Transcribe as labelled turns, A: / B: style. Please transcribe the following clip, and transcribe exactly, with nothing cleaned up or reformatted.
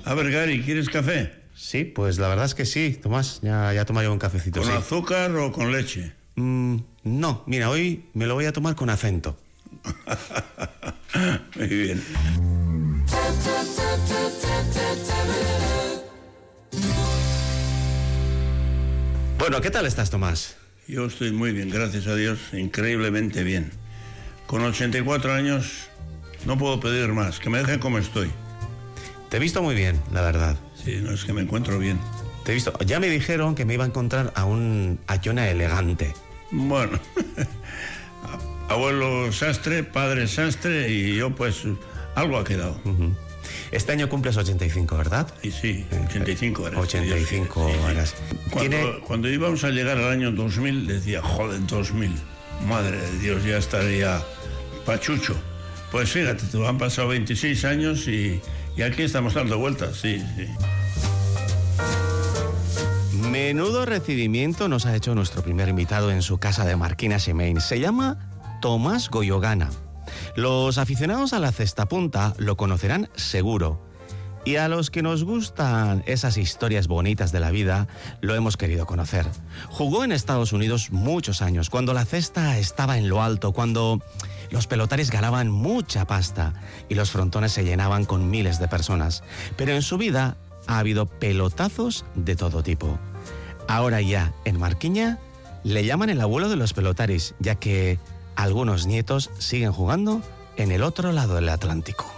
A: A ver, Gary, ¿quieres café?
B: Sí, pues la verdad es que sí, Tomás, ya, ya tomaré un cafecito.
A: ¿Con
B: sí.
A: azúcar o con leche?
B: Mm, no, mira, hoy me lo voy a tomar con acento.
A: Muy bien.
B: Bueno, ¿qué tal estás, Tomás?
A: Yo estoy muy bien, gracias a Dios, increíblemente bien. Con ochenta y cuatro años no puedo pedir más, que me dejen como estoy.
B: Te he visto muy bien, la verdad.
A: Sí, no es que me encuentro bien.
B: Te he visto. Ya me dijeron que me iba a encontrar a un Ayona elegante.
A: Bueno, abuelo sastre, padre sastre y yo pues algo ha quedado.
B: Uh-huh. Este año cumples ochenta y cinco, ¿verdad?
A: Y sí, ochenta y cinco eras.
B: ochenta y cinco
A: sí, sí.
B: eras.
A: Cuando,
B: ¿Tiene...
A: cuando íbamos a llegar al año dos mil decía, joder, dos mil, madre de Dios, ya estaría pachucho. Pues fíjate, tú, han pasado veintiséis años y, y aquí estamos dando vueltas, sí, sí.
B: Menudo recibimiento nos ha hecho nuestro primer invitado en su casa de Marquina Xemain. Se llama Tomás Goyogana. Los aficionados a la cestapunta lo conocerán seguro. Y a los que nos gustan esas historias bonitas de la vida, lo hemos querido conocer. Jugó en Estados Unidos muchos años, cuando la cesta estaba en lo alto, cuando los pelotaris ganaban mucha pasta y los frontones se llenaban con miles de personas. Pero en su vida ha habido pelotazos de todo tipo. Ahora ya, en Marquiña, le llaman el abuelo de los pelotaris, ya que algunos nietos siguen jugando en el otro lado del Atlántico.